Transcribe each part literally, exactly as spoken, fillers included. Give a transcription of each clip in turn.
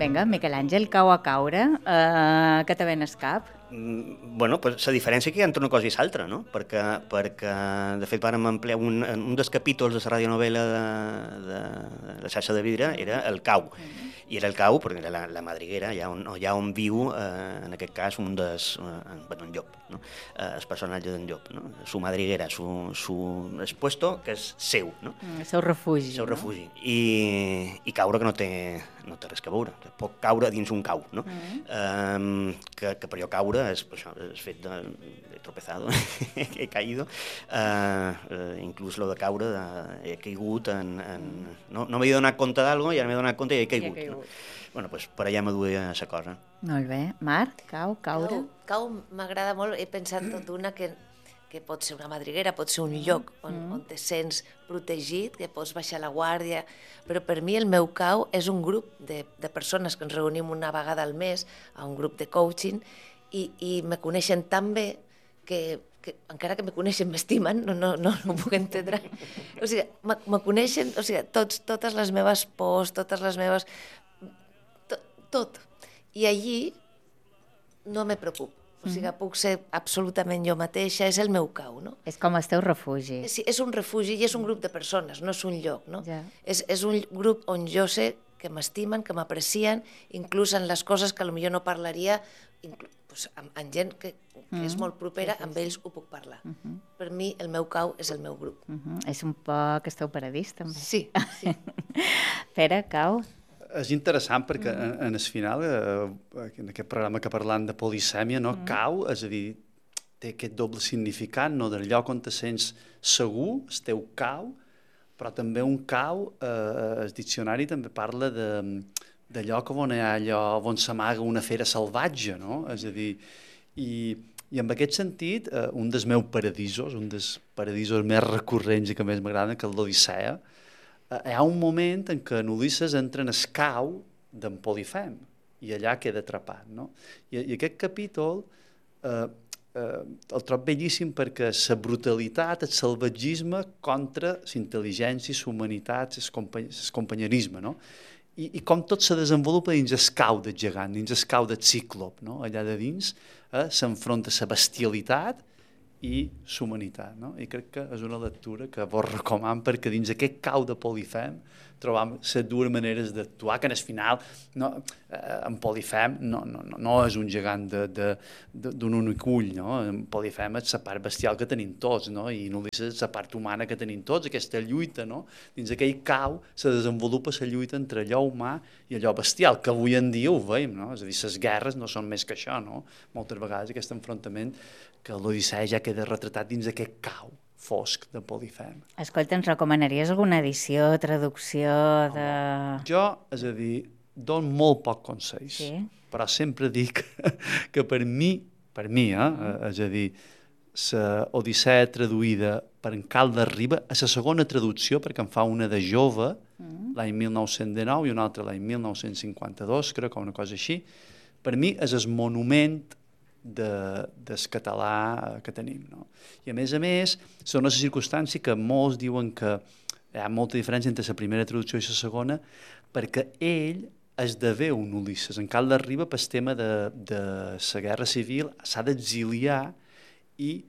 Vinga, Miquel Àngel, cau a caure, uh, que te ven el cap. Mm, bueno, pues la diferència que hi ha entre una cosa i l'altra, no? Perquè, perquè, de fet, vàrem emplear un, un dels capítols de la radionovela de, de, de la xarxa de vidre era el cau. I era el cau perquè era la, la madriguera, allà on, allà on viu, eh, en aquest cas, un dels... Eh, bueno, en Llop, no? Eh, el personatge d'en Llop, no? Su madriguera, su, su el puesto que és seu, no? El seu refugi, el seu no? refugi. I, i caure que no té, no té res que veure, pot caure dins un cau, no? Mm. Eh, que, que per jo caure és, això, és fet de... he tropezado, he caído, eh, eh, inclús lo de caure, de, he caigut en... en no no m'he donat compte d'algo i ara m'he donat compte i he caigut. I he caigut. No? Bueno, pues per allà m'aduia la cosa. Molt bé. Marc, cau, caure? Cau, cau m'agrada molt, he pensat tot una que, que pot ser una madriguera, pot ser un lloc on, mm. on te sents protegit, que pots baixar la guàrdia, però per mi el meu cau és un grup de, de persones que ens reunim una vegada al mes a un grup de coaching i, i me coneixen tan bé que, que encara que me coneixen m'estimen, no, no, no, no ho puc entendre. O sigui, me, me coneixen, o sigui, tots, totes les meves pors, totes les meves... Tot, tot. I allí no me preocupo. O sigui, puc ser absolutament jo mateixa, és el meu cau, no? És com el teu refugi. Sí, és un refugi i és un grup de persones, no és un lloc, no? Ja. És, és un grup on jo sé que m'estimen, que m'aprecien, inclús en les coses que potser no parlaria, inclús, pues, amb, amb gent que, que mm. és molt propera, amb ells ho puc parlar. Uh -huh. Per mi el meu cau és el meu grup. Uh -huh. És un poc el teu paradís, també. Sí, sí. Pere, cau? És interessant perquè en, en el final, eh, en aquest programa que parlant de polisèmia, no, mm. cau, és a dir, té aquest doble significat, no, del lloc on te sents segur, el teu cau, però també un cau, eh, el diccionari també parla de, de lloc on hi ha allò, on s'amaga una fera salvatge, no? És a dir, i, i en aquest sentit, eh, un dels meus paradisos, un dels paradisos més recurrents i que més m'agraden, que és l'Odissea, hi ha un moment en què en Ulisses entra en el cau d'en Polifem i allà queda atrapat, no? I, i aquest capítol eh, eh, el trobo bellíssim perquè la brutalitat, el salvatgisme contra la intel·ligència, la humanitat, el company, companyerisme, no? I, i com tot se desenvolupa dins el cau del gegant, dins el cau del cíclop, no? Allà de dins eh, s'enfronta la bestialitat i l'humanitat, no? I crec que és una lectura que vos recomano perquè dins aquest cau de Polifem trobam les dues maneres d'actuar, que en el final no, eh, en Polifem no, no, no, no és un gegant d'un únic ull, no? En Polifem és la part bestial que tenim tots, no? I en Ulisses és la part humana que tenim tots, aquesta lluita, no? Dins aquell cau se desenvolupa la lluita entre allò humà i allò bestial, que avui en dia ho veiem, no? És a dir, les guerres no són més que això, no? Moltes vegades aquest enfrontament que l'Odissea ja queda retratat dins aquest cau fosc de Polifem. Escolta, ens recomanaries alguna edició, traducció de... Jo, és a dir, dono molt poc consells, sí? Però sempre dic que per mi, per mi, eh, mm. és a dir, l'Odissea traduïda per en Caldes Riba, a la segona traducció, perquè en fa una de jove, mm. l'any mil nou-cents dinou i una altra l'any mil nou-cents cinquanta-dos, crec que una cosa així, per mi és el monument de, del català que tenim, no? I a més a més, són les circumstàncies que molts diuen que hi ha molta diferència entre la primera traducció i la segona, perquè ell esdevé un Ulisses. En Caldes Riba, pel tema de, de la guerra civil, s'ha d'exiliar i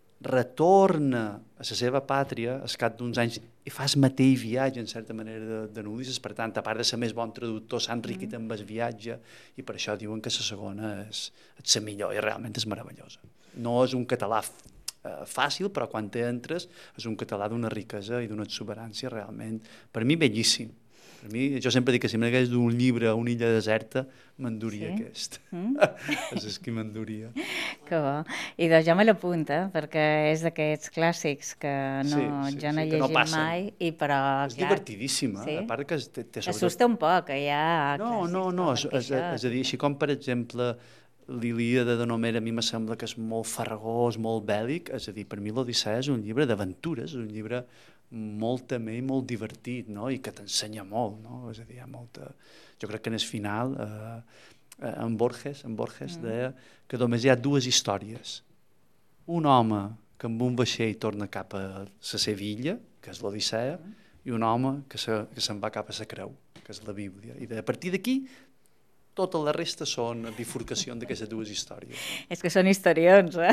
retorna a la seva pàtria al cap d'uns anys i fa el mateix viatge, en certa manera, de, de Ulisses. Per tant, a part de ser més bon traductor, s'ha enriquit amb el viatge i per això diuen que la segona és, és la millor i realment és meravellosa. No és un català eh, fàcil, però quan te entres és un català d'una riquesa i d'una exuberància realment, per mi, bellíssim. Per mi, jo sempre dic que si m'hagués d'un llibre a una illa deserta, m'enduria sí? aquest. Mm? És el que m'enduria. Que bo. I doncs ja me l'apunta, perquè és d'aquests clàssics que no, sí, sí, jo no he sí, llegit no mai, i però... És clar, divertidíssima, sí? A part que... Te, te Assusta un poc, que hi ha no, clàssics. No, no, és, és, és a dir, així com, per exemple, l'Ilíada de Homer a mi me sembla que és molt farragós, molt bèl·lic, és a dir, per mi l'Odissea és un llibre d'aventures, és un llibre molt també i molt divertit, no? I que t'ensenya molt, no? És a dir, hi ha molta... Jo crec que en el final eh, en Borges, en Borges mm. deia que només hi ha dues històries. Un home que amb un vaixell torna cap a la seva illa, que és l'Odissea, mm. i un home que, se, que se'n va cap a la creu, que és la Bíblia. I a partir d'aquí tota la resta són bifurcacions d'aquestes dues històries. És que són historions, eh?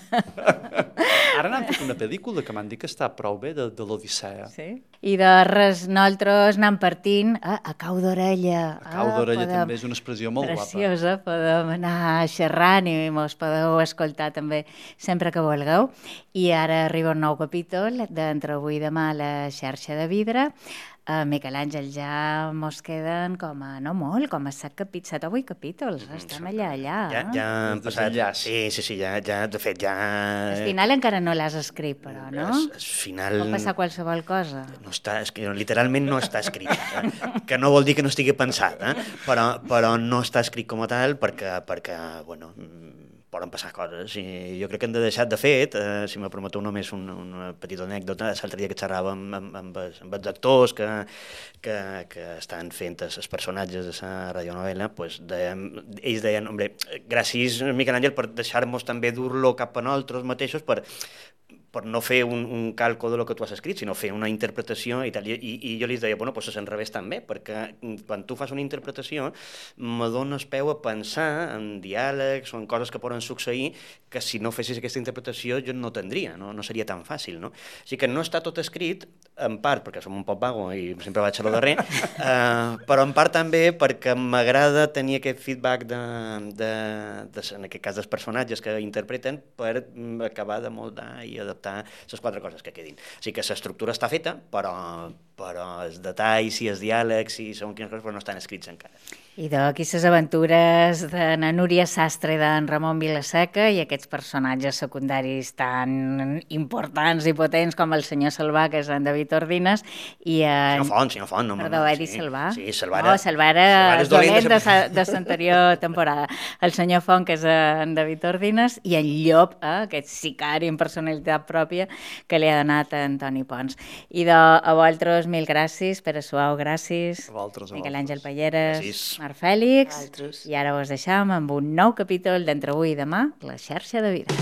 Ara n'han fet una pel·lícula que m'han dit que està prou bé, de, de l'Odissea. Sí. I de res, nosaltres anem partint a, a cau d'orella. A cau d'orella podem... també és una expressió molt Preciosa, guapa. podem anar xerrant i mos podeu escoltar també sempre que vulgueu. I ara arriba un nou capítol d'Entre avui i demà a la xarxa de vidre. A Miquel Àngel ja mos queden com a, no molt, com a set capítols, set o vuit capítols, estem allà, allà. Ja, ja han passat, desenllaç. sí, sí, sí, ja, ja, de fet, ja... El final encara no l'has escrit, però, no? El, el final... Pot passar qualsevol cosa. No està, és que literalment no està escrit, eh? Que no vol dir que no estigui pensat, eh? però, però no està escrit com a tal perquè, perquè bueno, poden passar coses i jo crec que hem de deixar, de fet, eh, si me permeteu només una, una petita anècdota, l'altre dia que xerrava amb, amb, amb, els, amb els actors que, que, que estan fent els, els personatges de la radionovela, pues dèiem, ells deien, hombre, gràcies Miquel Àngel per deixar-nos també dur-lo cap a nosaltres mateixos per per no fer un, un calco de lo que tu has escrit, sinó fer una interpretació i tal. I, i jo li deia, bueno, doncs és enrevés també, perquè quan tu fas una interpretació me dones peu a pensar en diàlegs o en coses que poden succeir que si no fessis aquesta interpretació jo no tindria, no, no seria tan fàcil, no? O sigui que no està tot escrit, en part perquè som un poc vago i sempre vaig a lo darrer, eh, però en part també perquè m'agrada tenir aquest feedback de, de, de, en aquest cas dels personatges que interpreten per acabar de moldar i adaptar les quatre coses que quedin. O sigui que l'estructura està feta, però, però els detalls i els diàlegs i segons quines coses no estan escrits encara. I d'aquí les aventures de na Núria Sastre i d'en Ramon Vilaseca i aquests personatges secundaris tan importants i potents com el senyor Salvà, que és en David Ordines, i en... Senyor Font, senyor Font. No, Perdó, no, he dit sí, Salvà? Sí, Salvà era... No, Salvà era el dolent de, sa, de l'anterior temporada. El senyor Font, que és en David Ordines, i en Llop, eh, aquest sicari amb personalitat pròpia que li ha donat a Antoni Pons. I de, a vosaltres, mil gràcies, Pere Suau, gràcies. A vosaltres, a Miquel Àngel Palleres, gràcies. Marc Fèlix, Altres. i ara us deixam amb un nou capítol d'Entre avui i demà, la xarxa de vida.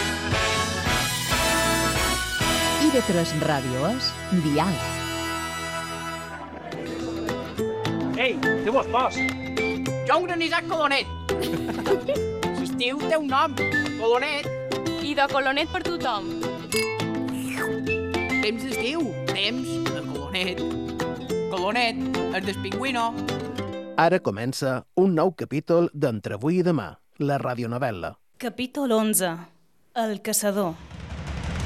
I de tres ràdio és Diàleg. Ei, què vos fas? Jo un granissat colonet. L'estiu té un nom, colonet. I de colonet per tothom. Temps d'estiu, temps de colonet. Colonet, el del pingüino. Ara comença un nou capítol d'Entre avui i demà, la radionovel·la. Capítol onze. El caçador.